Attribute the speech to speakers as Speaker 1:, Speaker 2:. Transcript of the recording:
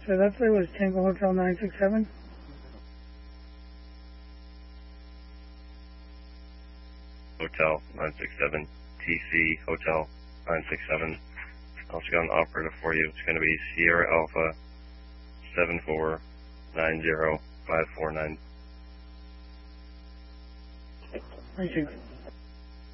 Speaker 1: So that play was Tango Hotel 967.
Speaker 2: Hotel 967, TC Hotel 967. Also got an operator for you. It's going to be Sierra Alpha 7490549.
Speaker 1: 26.